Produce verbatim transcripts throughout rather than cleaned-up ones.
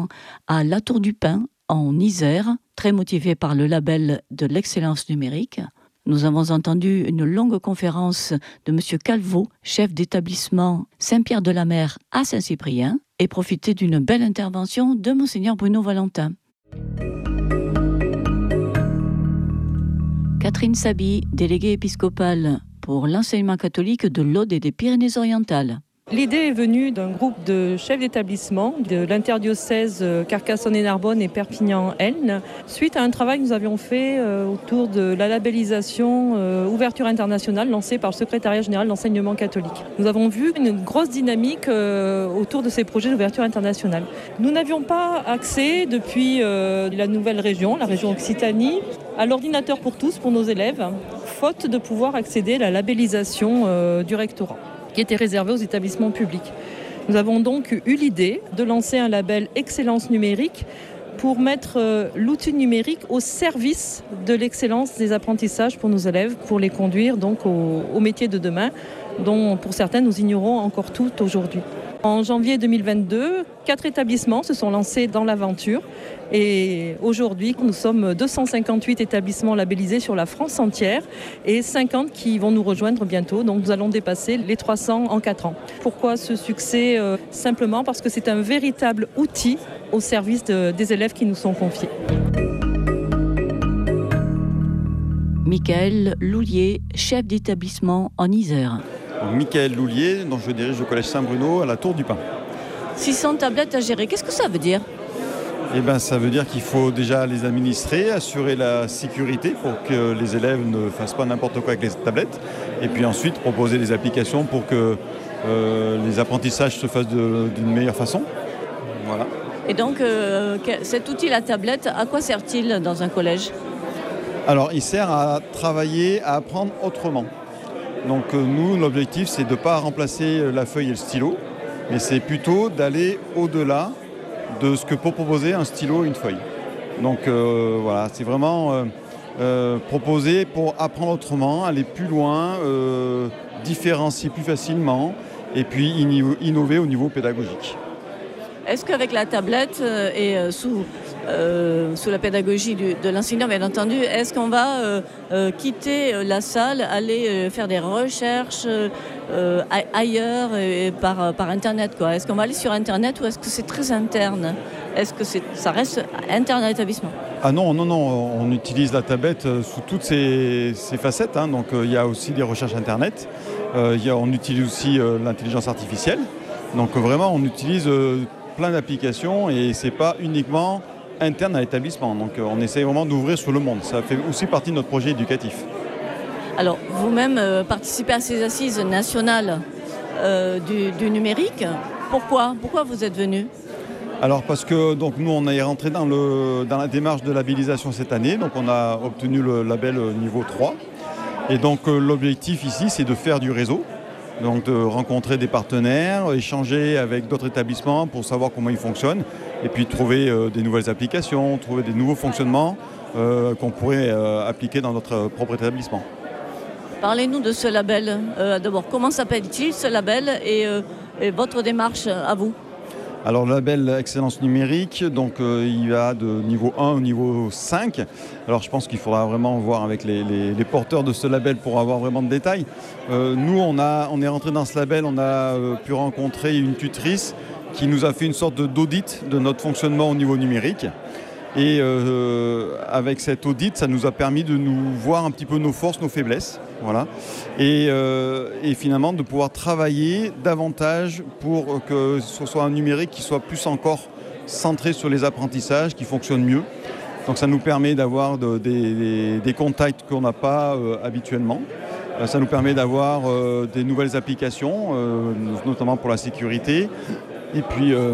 établissement à La Tour du Pin, en Isère, très motivé par le label de l'excellence numérique. Nous avons entendu une longue conférence de M. Calvo, chef d'établissement Saint-Pierre-de-la-Mer à Saint-Cyprien, et profité d'une belle intervention de Monseigneur Bruno Valentin. Catherine Saby, déléguée épiscopale pour l'enseignement catholique de l'Aude et des Pyrénées-Orientales. L'idée est venue d'un groupe de chefs d'établissement de l'interdiocèse Carcassonne-et-Narbonne et Perpignan-Elne, suite à un travail que nous avions fait autour de la labellisation Ouverture internationale lancée par le secrétariat général d'enseignement catholique. Nous avons vu une grosse dynamique autour de ces projets d'ouverture internationale. Nous n'avions pas accès depuis la nouvelle région, la région Occitanie, à l'ordinateur pour tous pour nos élèves, faute de pouvoir accéder à la labellisation du rectorat, qui était réservé aux établissements publics. Nous avons donc eu l'idée de lancer un label Excellence numérique pour mettre l'outil numérique au service de l'excellence des apprentissages pour nos élèves, pour les conduire donc au, au métier de demain, dont pour certains nous ignorons encore tout aujourd'hui. En janvier deux mille vingt-deux, quatre établissements se sont lancés dans l'aventure et aujourd'hui nous sommes deux cent cinquante-huit établissements labellisés sur la France entière et cinquante qui vont nous rejoindre bientôt, donc nous allons dépasser les trois cents en quatre ans. Pourquoi ce succès ? euh, Simplement parce que c'est un véritable outil au service de, des élèves qui nous sont confiés. Michael Loulier, chef d'établissement en Isère. Michael Loulier, dont je dirige le collège Saint-Bruno à la Tour du Pin. six cents tablettes à gérer, qu'est-ce que ça veut dire ? Eh ben, ça veut dire qu'il faut déjà les administrer, assurer la sécurité pour que les élèves ne fassent pas n'importe quoi avec les tablettes, et puis ensuite proposer des applications pour que euh, les apprentissages se fassent de, d'une meilleure façon. Voilà. Et donc, euh, cet outil, la tablette, à quoi sert-il dans un collège ? Alors, il sert à travailler, à apprendre autrement. Donc euh, nous, l'objectif, c'est de ne pas remplacer la feuille et le stylo, mais c'est plutôt d'aller au-delà de ce que peut proposer un stylo et une feuille. Donc euh, voilà, c'est vraiment euh, euh, proposer pour apprendre autrement, aller plus loin, euh, différencier plus facilement et puis innover au niveau pédagogique. Est-ce qu'avec la tablette euh, et euh, sous, euh, sous la pédagogie du, de l'enseignant, bien entendu, est-ce qu'on va euh, euh, quitter euh, la salle, aller euh, faire des recherches euh, ailleurs et par, par Internet, quoi ? Est-ce qu'on va aller sur Internet ou est-ce que c'est très interne ? Est-ce que c'est, ça reste interne à l'établissement ? Ah non, non, non, on utilise la tablette sous toutes ses, ses facettes. Hein. Donc euh, il y a aussi des recherches Internet. Euh, il y a, on utilise aussi euh, l'intelligence artificielle. Donc euh, vraiment, on utilise euh, plein d'applications et c'est pas uniquement interne à l'établissement. Donc euh, on essaie vraiment d'ouvrir sur le monde. Ça fait aussi partie de notre projet éducatif. Alors vous-même euh, participez à ces assises nationales euh, du, du numérique. Pourquoi ? Pourquoi vous êtes venu ? Alors parce que donc, nous on est rentré dans, le, dans la démarche de labellisation cette année. Donc on a obtenu le label niveau trois. Et donc euh, l'objectif ici c'est de faire du réseau. Donc de rencontrer des partenaires, échanger avec d'autres établissements pour savoir comment ils fonctionnent et puis trouver euh, des nouvelles applications, trouver des nouveaux fonctionnements euh, qu'on pourrait euh, appliquer dans notre propre établissement. Parlez-nous de ce label. Euh, d'abord, comment s'appelle-t-il ce label et, euh, et votre démarche à vous ? Alors le label Excellence numérique, donc euh, il va de niveau un au niveau cinq. Alors je pense qu'il faudra vraiment voir avec les, les, les porteurs de ce label pour avoir vraiment de détails. Euh, nous on, a, on est rentré dans ce label, on a euh, pu rencontrer une tutrice qui nous a fait une sorte d'audit de notre fonctionnement au niveau numérique. Et euh, avec cet audit, ça nous a permis de nous voir un petit peu nos forces, nos faiblesses. Voilà. Et, euh, et finalement de pouvoir travailler davantage pour que ce soit un numérique qui soit plus encore centré sur les apprentissages, qui fonctionne mieux. Donc ça nous permet d'avoir de, des, des, des contacts qu'on n'a pas euh, habituellement. Euh, ça nous permet d'avoir euh, des nouvelles applications, euh, notamment pour la sécurité. Et puis... Euh,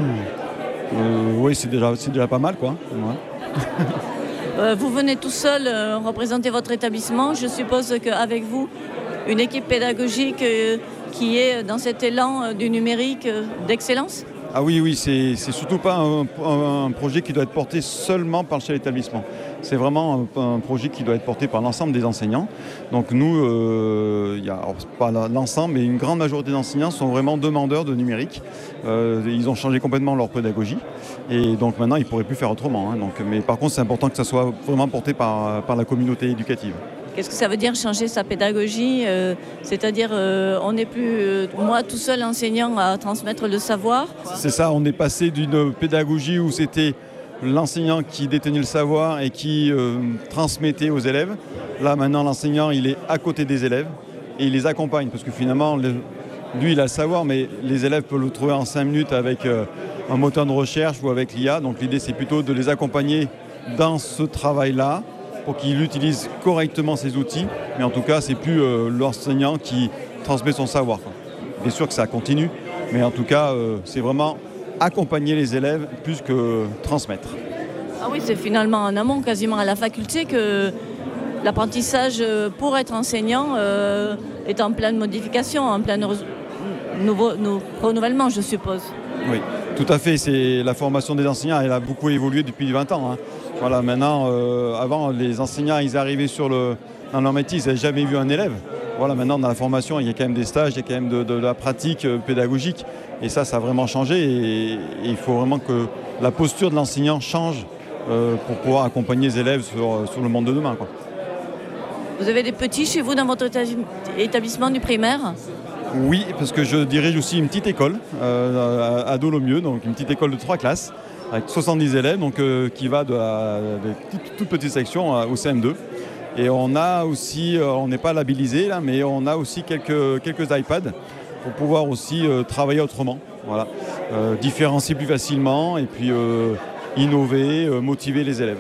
Euh, oui, c'est déjà, c'est déjà pas mal, quoi. Ouais. euh, vous venez tout seul euh, représenter votre établissement. Je suppose qu'avec vous, une équipe pédagogique euh, qui est dans cet élan euh, du numérique euh, d'excellence ? Ah oui, oui, c'est, c'est surtout pas un, un, un projet qui doit être porté seulement par le chef d'établissement. C'est vraiment un, un projet qui doit être porté par l'ensemble des enseignants. Donc nous, euh, y a, alors, pas l'ensemble, mais une grande majorité d'enseignants sont vraiment demandeurs de numérique. Euh, ils ont changé complètement leur pédagogie et donc maintenant ils ne pourraient plus faire autrement. Hein. Donc, mais par contre, c'est important que ça soit vraiment porté par, par la communauté éducative. Qu'est-ce que ça veut dire changer sa pédagogie euh, C'est-à-dire, euh, on n'est plus, euh, moi tout seul enseignant, à transmettre le savoir. C'est ça, on est passé d'une pédagogie où c'était l'enseignant qui détenait le savoir et qui euh, transmettait aux élèves. Là, maintenant, l'enseignant, il est à côté des élèves et il les accompagne. Parce que finalement, le, lui, il a le savoir, mais les élèves peuvent le trouver en cinq minutes avec euh, un moteur de recherche ou avec l'I A. Donc l'idée, c'est plutôt de les accompagner dans ce travail-là, pour qu'il utilise correctement ces outils. Mais en tout cas, c'est plus euh, l'enseignant qui transmet son savoir, quoi. Bien sûr que ça continue, mais en tout cas, euh, c'est vraiment accompagner les élèves plus que transmettre. Ah oui, c'est finalement en amont, quasiment à la faculté, que l'apprentissage pour être enseignant euh, est en pleine modification, en plein re- nouveau, nou- renouvellement, je suppose. Oui, tout à fait. C'est, la formation des enseignants, elle a beaucoup évolué depuis vingt ans. Hein. Voilà, maintenant, euh, avant, les enseignants, ils arrivaient sur le, dans leur métier, ils n'avaient jamais vu un élève. Voilà, maintenant, dans la formation, il y a quand même des stages, il y a quand même de, de la pratique euh, pédagogique. Et ça, ça a vraiment changé. Et, et il faut vraiment que la posture de l'enseignant change euh, pour pouvoir accompagner les élèves sur, sur le monde de demain, quoi. Vous avez des petits chez vous dans votre établissement du primaire ? Oui, parce que je dirige aussi une petite école euh, à Dolomieu, donc une petite école de trois classes, avec soixante-dix élèves, donc, euh, qui va de la de toute, toute petite section euh, au C M deux. Et on a aussi, euh, on n'est pas labellisé là, mais on a aussi quelques, quelques iPads pour pouvoir aussi euh, travailler autrement. Voilà. Euh, différencier plus facilement et puis euh, innover, euh, motiver les élèves.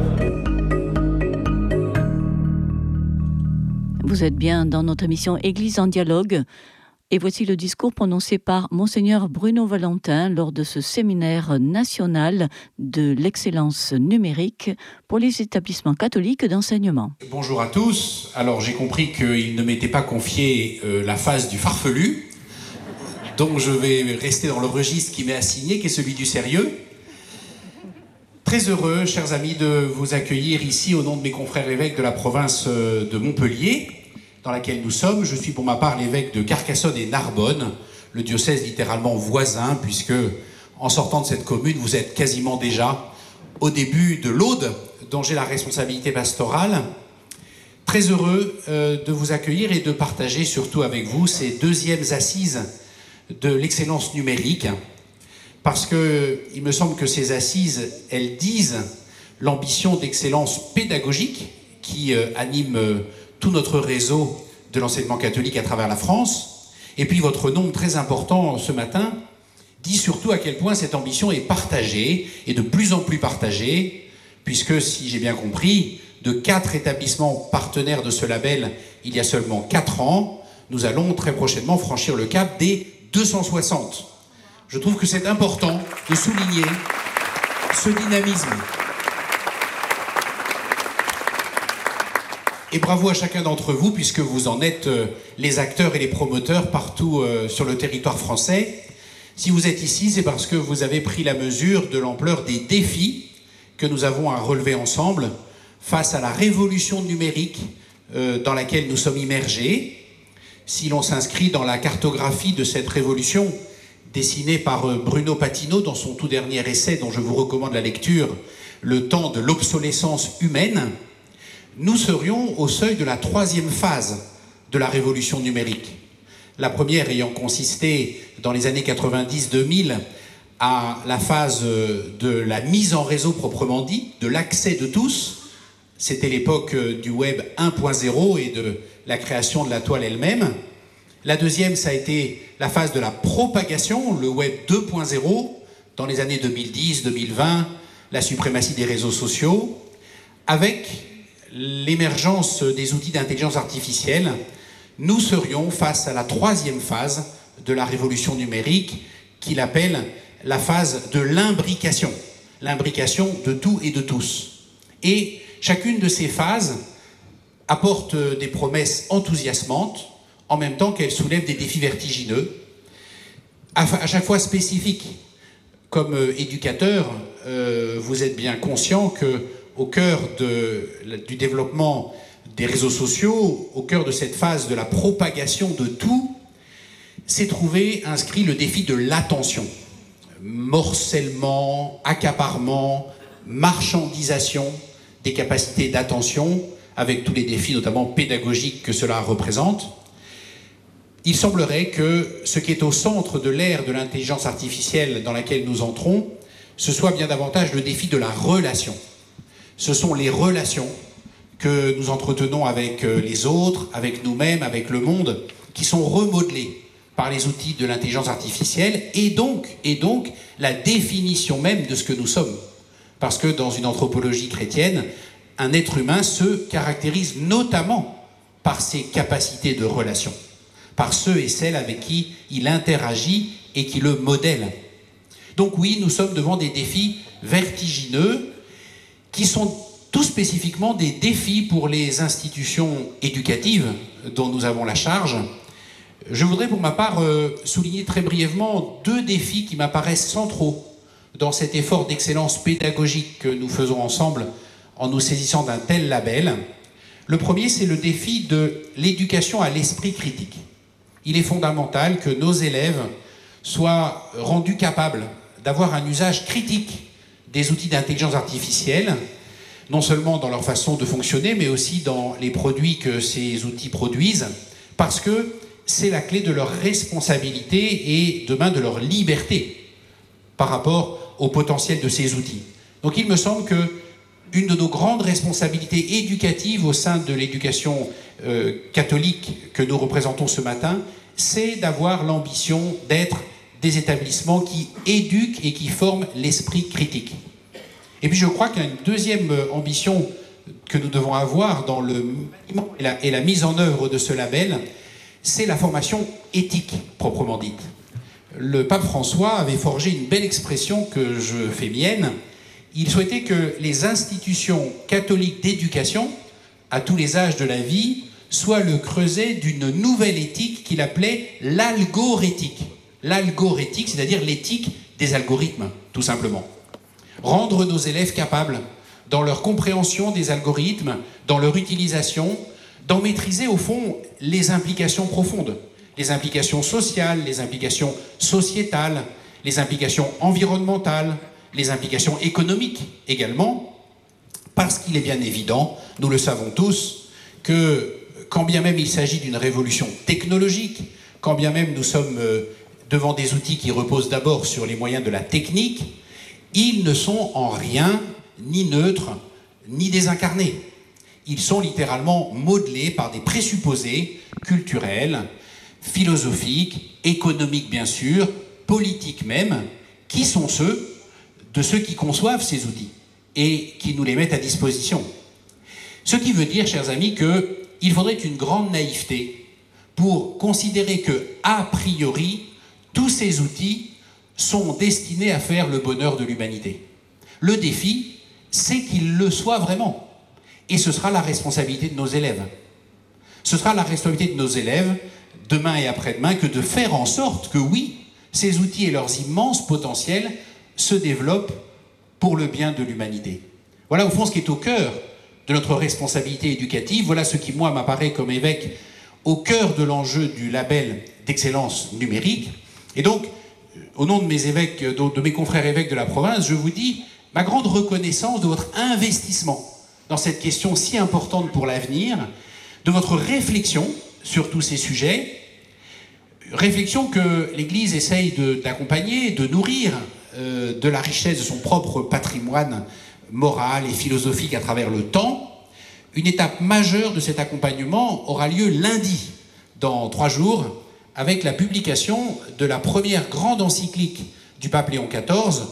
Vous êtes bien dans notre émission Église en dialogue. Et voici le discours prononcé par Monseigneur Bruno Valentin lors de ce séminaire national de l'excellence numérique pour les établissements catholiques d'enseignement. Bonjour à tous. Alors j'ai compris qu'il ne m'était pas confié euh, la phase du farfelu. Donc je vais rester dans le registre qui m'est assigné, qui est celui du sérieux. Très heureux, chers amis, de vous accueillir ici au nom de mes confrères évêques de la province de Montpellier, dans laquelle nous sommes. Je suis pour ma part l'évêque de Carcassonne et Narbonne, le diocèse littéralement voisin, puisque en sortant de cette commune, vous êtes quasiment déjà au début de l'Aude, dont j'ai la responsabilité pastorale. Très heureux euh, de vous accueillir et de partager surtout avec vous ces deuxièmes assises de l'excellence numérique, parce qu'il me semble que ces assises, elles disent l'ambition d'excellence pédagogique qui euh, anime euh, tout notre réseau de l'enseignement catholique à travers la France. Et puis votre nombre très important ce matin dit surtout à quel point cette ambition est partagée, et de plus en plus partagée, puisque, si j'ai bien compris, de quatre établissements partenaires de ce label il y a seulement quatre ans, nous allons très prochainement franchir le cap des deux cent soixante. Je trouve que c'est important de souligner ce dynamisme. Et bravo à chacun d'entre vous, puisque vous en êtes euh, les acteurs et les promoteurs partout euh, sur le territoire français. Si vous êtes ici, c'est parce que vous avez pris la mesure de l'ampleur des défis que nous avons à relever ensemble face à la révolution numérique euh, dans laquelle nous sommes immergés. Si l'on s'inscrit dans la cartographie de cette révolution dessinée par euh, Bruno Patino dans son tout dernier essai, dont je vous recommande la lecture, Le temps de l'obsolescence humaine, nous serions au seuil de la troisième phase de la révolution numérique. La première ayant consisté dans les années quatre-vingt-dix deux mille à la phase de la mise en réseau proprement dit, de l'accès de tous. C'était l'époque du web un point zéro et de la création de la toile elle-même. La deuxième, ça a été la phase de la propagation, le web deux point zéro, dans les années deux mille dix deux mille vingt, la suprématie des réseaux sociaux, avec l'émergence des outils d'intelligence artificielle. Nous serions face à la troisième phase de la révolution numérique, qu'il appelle la phase de l'imbrication, l'imbrication de tout et de tous. Et chacune de ces phases apporte des promesses enthousiasmantes, en même temps qu'elle soulève des défis vertigineux, à chaque fois spécifiques. comme euh, éducateur, euh, vous êtes bien conscient qu'au cœur de, du développement des réseaux sociaux, au cœur de cette phase de la propagation de tout, s'est trouvé inscrit le défi de l'attention. Morcellement, accaparement, marchandisation des capacités d'attention, avec tous les défis notamment pédagogiques que cela représente. Il semblerait que ce qui est au centre de l'ère de l'intelligence artificielle dans laquelle nous entrons, ce soit bien davantage le défi de la relation. Ce sont les relations que nous entretenons avec les autres, avec nous-mêmes, avec le monde, qui sont remodelées par les outils de l'intelligence artificielle et donc, et donc la définition même de ce que nous sommes. Parce que dans une anthropologie chrétienne, un être humain se caractérise notamment par ses capacités de relation, par ceux et celles avec qui il interagit et qui le modèlent. Donc oui, nous sommes devant des défis vertigineux qui sont tout spécifiquement des défis pour les institutions éducatives dont nous avons la charge. Je voudrais pour ma part euh, souligner très brièvement deux défis qui m'apparaissent centraux dans cet effort d'excellence pédagogique que nous faisons ensemble en nous saisissant d'un tel label. Le premier, c'est le défi de l'éducation à l'esprit critique. Il est fondamental que nos élèves soient rendus capables d'avoir un usage critique des outils d'intelligence artificielle, non seulement dans leur façon de fonctionner, mais aussi dans les produits que ces outils produisent, parce que c'est la clé de leur responsabilité et demain de leur liberté par rapport au potentiel de ces outils. Donc il me semble que une de nos grandes responsabilités éducatives au sein de l'éducation euh, catholique que nous représentons ce matin, c'est d'avoir l'ambition d'être des établissements qui éduquent et qui forment l'esprit critique. Et puis je crois qu'il y a une deuxième ambition que nous devons avoir dans le et la, et la mise en œuvre de ce label, c'est la formation éthique proprement dite. Le pape François avait forgé une belle expression que je fais mienne. Il souhaitait que les institutions catholiques d'éducation, à tous les âges de la vie, soient le creuset d'une nouvelle éthique qu'il appelait l'algoréthique. L'algoréthique, c'est-à-dire l'éthique des algorithmes, tout simplement. Rendre nos élèves capables, dans leur compréhension des algorithmes, dans leur utilisation, d'en maîtriser au fond les implications profondes, les implications sociales, les implications sociétales, les implications environnementales, les implications économiques également, parce qu'il est bien évident, nous le savons tous, que quand bien même il s'agit d'une révolution technologique, quand bien même nous sommes devant des outils qui reposent d'abord sur les moyens de la technique, ils ne sont en rien ni neutres, ni désincarnés. Ils sont littéralement modelés par des présupposés culturels, philosophiques, économiques bien sûr, politiques même, qui sont ceux de ceux qui conçoivent ces outils et qui nous les mettent à disposition. Ce qui veut dire, chers amis, qu'il faudrait une grande naïveté pour considérer que, a priori, tous ces outils sont destinés à faire le bonheur de l'humanité. Le défi, c'est qu'ils le soient vraiment. Et ce sera la responsabilité de nos élèves. Ce sera la responsabilité de nos élèves, demain et après-demain, que de faire en sorte que, oui, ces outils et leurs immenses potentiels se développent pour le bien de l'humanité. Voilà au fond ce qui est au cœur de notre responsabilité éducative. Voilà ce qui, moi, m'apparaît comme évêque au cœur de l'enjeu du label d'excellence numérique. Et donc, au nom de mes évêques, de mes confrères évêques de la province, je vous dis ma grande reconnaissance de votre investissement dans cette question si importante pour l'avenir, de votre réflexion sur tous ces sujets, réflexion que l'Église essaye d'accompagner, de, de nourrir euh, de la richesse de son propre patrimoine moral et philosophique à travers le temps. Une étape majeure de cet accompagnement aura lieu lundi, dans trois jours, avec la publication de la première grande encyclique du pape Léon quatorze,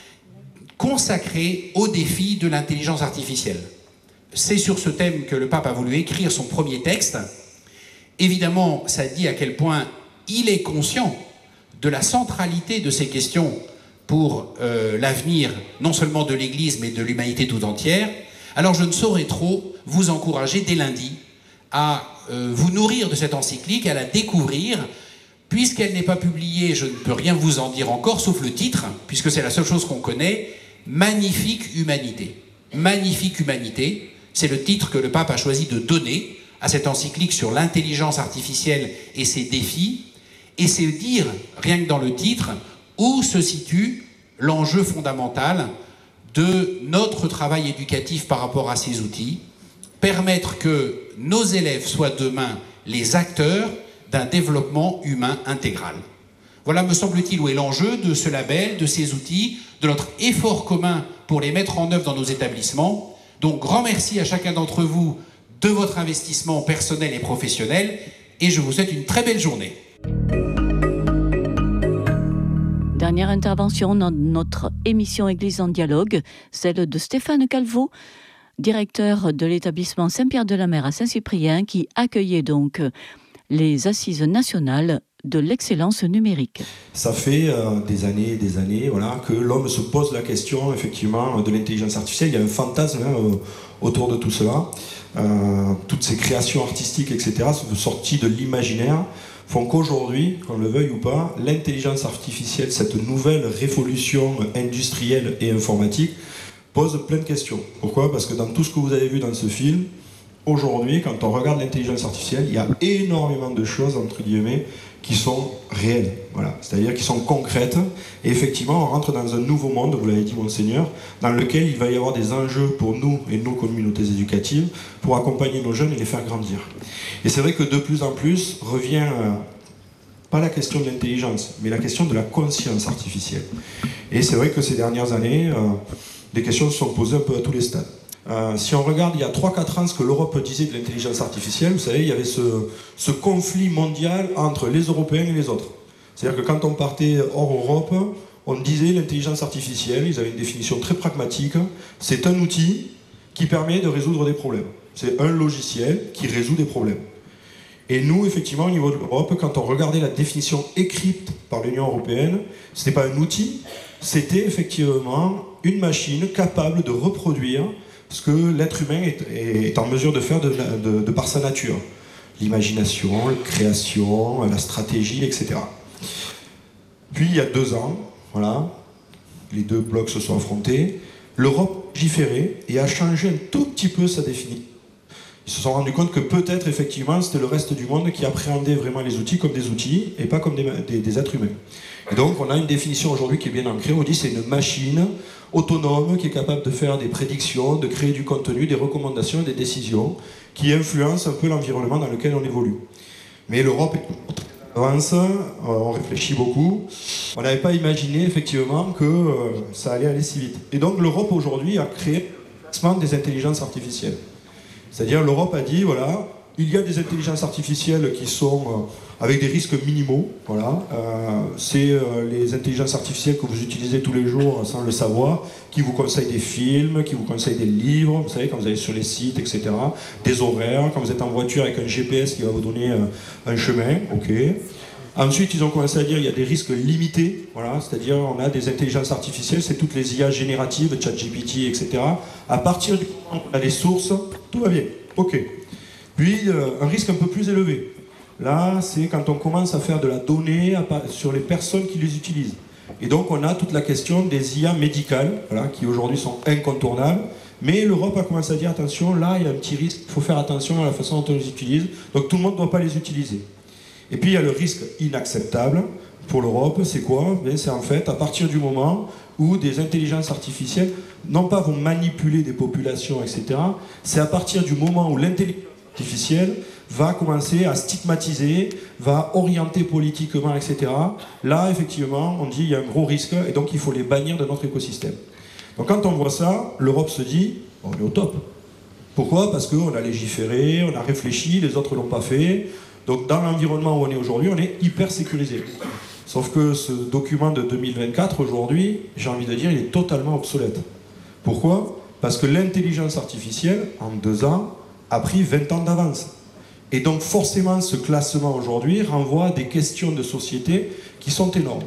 consacrée au défi de l'intelligence artificielle. C'est sur ce thème que le pape a voulu écrire son premier texte. Évidemment, ça dit à quel point il est conscient de la centralité de ces questions pour euh, l'avenir, non seulement de l'Église, mais de l'humanité tout entière. Alors je ne saurais trop vous encourager dès lundi à euh, vous nourrir de cette encyclique, à la découvrir, Puisqu'elle n'est pas publiée, je ne peux rien vous en dire encore, sauf le titre, puisque c'est la seule chose qu'on connaît, Magnifique humanité. Magnifique humanité, c'est le titre que le pape a choisi de donner à cette encyclique sur l'intelligence artificielle et ses défis, et c'est dire, rien que dans le titre, où se situe l'enjeu fondamental de notre travail éducatif par rapport à ces outils, permettre que nos élèves soient demain les acteurs d'un développement humain intégral. Voilà, me semble-t-il, où est l'enjeu de ce label, de ces outils, de notre effort commun pour les mettre en œuvre dans nos établissements. Donc, grand merci à chacun d'entre vous de votre investissement personnel et professionnel, et je vous souhaite une très belle journée. Dernière intervention dans notre émission Église en dialogue, celle de Stéphane Calvo, directeur de l'établissement Saint-Pierre-de-la-Mer à Saint-Cyprien, qui accueillait donc les assises nationales de l'excellence numérique. Ça fait euh, des années et des années voilà, que l'homme se pose la question effectivement de l'intelligence artificielle. Il y a un fantasme hein, euh, autour de tout cela. Euh, toutes ces créations artistiques, et cetera, sorties de l'imaginaire, font qu'aujourd'hui, qu'on le veuille ou pas, l'intelligence artificielle, cette nouvelle révolution industrielle et informatique, pose plein de questions. Pourquoi ? Parce que dans tout ce que vous avez vu dans ce film, aujourd'hui, quand on regarde l'intelligence artificielle, il y a énormément de choses, entre guillemets, qui sont réelles, voilà. C'est-à-dire qui sont concrètes. Et effectivement, on rentre dans un nouveau monde, vous l'avez dit, Monseigneur, dans lequel il va y avoir des enjeux pour nous et nos communautés éducatives, pour accompagner nos jeunes et les faire grandir. Et c'est vrai que de plus en plus revient, euh, pas la question de l'intelligence, mais la question de la conscience artificielle. Et c'est vrai que ces dernières années, euh, des questions se sont posées un peu à tous les stades. Euh, si on regarde il y a trois quatre ans ce que l'Europe disait de l'intelligence artificielle, vous savez, il y avait ce, ce conflit mondial entre les Européens et les autres. C'est-à-dire que quand on partait hors Europe, on disait l'intelligence artificielle, ils avaient une définition très pragmatique, c'est un outil qui permet de résoudre des problèmes. C'est un logiciel qui résout des problèmes. Et nous, effectivement, au niveau de l'Europe, quand on regardait la définition écrite par l'Union européenne, ce n'était pas un outil, c'était effectivement une machine capable de reproduire ce que l'être humain est, est en mesure de faire de, de, de par sa nature. L'imagination, la création, la stratégie, et cetera. Puis, il y a deux ans, voilà, les deux blocs se sont affrontés, l'Europe a légiféré et a changé un tout petit peu sa définition. Ils se sont rendus compte que peut-être, effectivement, c'était le reste du monde qui appréhendait vraiment les outils comme des outils et pas comme des, des, des êtres humains. Et donc, on a une définition aujourd'hui qui est bien ancrée. On dit que c'est une machine autonome qui est capable de faire des prédictions, de créer du contenu, des recommandations et des décisions qui influencent un peu l'environnement dans lequel on évolue. Mais l'Europe avance, on réfléchit beaucoup. On n'avait pas imaginé, effectivement, que euh, ça allait aller si vite. Et donc, l'Europe, aujourd'hui, a créé le classement des intelligences artificielles. C'est-à-dire l'Europe a dit, voilà, il y a des intelligences artificielles qui sont euh, avec des risques minimaux. Voilà. Euh, c'est euh, les intelligences artificielles que vous utilisez tous les jours sans le savoir, qui vous conseillent des films, qui vous conseillent des livres, vous savez, quand vous allez sur les sites, et cetera, des horaires, quand vous êtes en voiture avec un G P S qui va vous donner euh, un chemin, ok. Ensuite, ils ont commencé à dire qu'il y a des risques limités, voilà, c'est-à-dire on a des intelligences artificielles, c'est toutes les I A génératives, ChatGPT, et cetera. À partir du moment où on a les sources, tout va bien, ok. Puis, euh, un risque un peu plus élevé. Là, c'est quand on commence à faire de la donnée à, sur les personnes qui les utilisent. Et donc, on a toute la question des I A médicales, voilà, qui aujourd'hui sont incontournables. Mais l'Europe a commencé à dire, attention, là, il y a un petit risque, il faut faire attention à la façon dont on les utilise. Donc, tout le monde ne doit pas les utiliser. Et puis il y a le risque inacceptable pour l'Europe, c'est quoi? C'est en fait à partir du moment où des intelligences artificielles, non pas vont manipuler des populations, et cetera, c'est à partir du moment où l'intelligence artificielle va commencer à stigmatiser, va orienter politiquement, et cetera. Là, effectivement, on dit qu'il y a un gros risque et donc il faut les bannir de notre écosystème. Donc quand on voit ça, l'Europe se dit, on est au top. Pourquoi? Parce qu'on a légiféré, on a réfléchi, les autres ne l'ont pas fait. Donc dans l'environnement où on est aujourd'hui, on est hyper sécurisé. Sauf que ce document de deux mille vingt-quatre, aujourd'hui, j'ai envie de dire, il est totalement obsolète. Pourquoi? Parce que l'intelligence artificielle, en deux ans, a pris vingt ans d'avance. Et donc forcément, ce classement aujourd'hui renvoie à des questions de société qui sont énormes.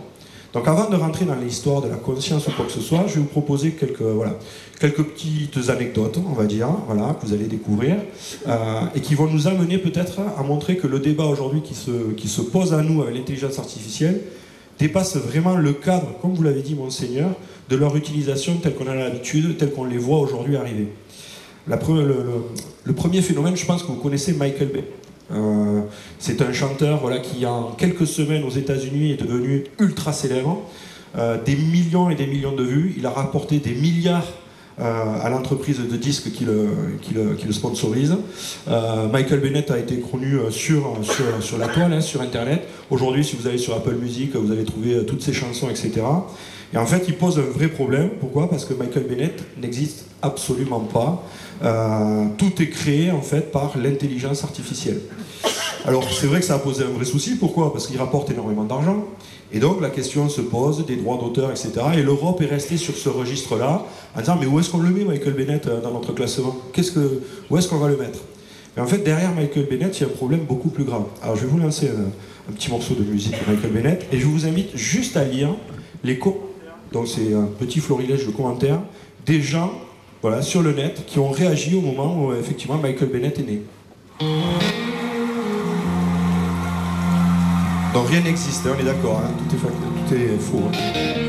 Donc avant de rentrer dans l'histoire de la conscience ou quoi que ce soit, je vais vous proposer quelques, voilà, quelques petites anecdotes, on va dire, voilà, que vous allez découvrir, euh, et qui vont nous amener peut-être à montrer que le débat aujourd'hui qui se, qui se pose à nous avec l'intelligence artificielle dépasse vraiment le cadre, comme vous l'avez dit Monseigneur, de leur utilisation telle qu'on a l'habitude, telle qu'on les voit aujourd'hui arriver. La pre- le, le, le premier phénomène, je pense que vous connaissez Michael Bay. Euh, c'est un chanteur voilà, qui en quelques semaines aux États-Unis est devenu ultra célèbre, euh, des millions et des millions de vues. Il a rapporté des milliards euh, à l'entreprise de disques qui le, qui le, qui le sponsorise. Euh, Michael Bennett a été connu sur, sur, sur la toile, hein, sur Internet. Aujourd'hui, si vous allez sur Apple Music, vous allez trouver toutes ses chansons, et cetera. Et en fait, il pose un vrai problème. Pourquoi ? Parce que Michael Bennett n'existe absolument pas. Euh, tout est créé en fait par l'intelligence artificielle. Alors c'est vrai que ça a posé un vrai souci. Pourquoi ? Parce qu'il rapporte énormément d'argent. Et donc la question se pose des droits d'auteur, et cetera. Et l'Europe est restée sur ce registre-là en disant mais où est-ce qu'on le met, Michael Bennett, dans notre classement ? Qu'est-ce que, où est-ce qu'on va le mettre ? Et en fait, derrière Michael Bennett, il y a un problème beaucoup plus grave. Alors je vais vous lancer un, un petit morceau de musique de Michael Bennett et je vous invite juste à lire les commentaires. Donc c'est un petit florilège de commentaires des gens voilà, sur le net qui ont réagi au moment où effectivement Michael Bennett est né. Donc rien n'existe, hein, on est d'accord, hein, tout, est, tout est faux. Hein.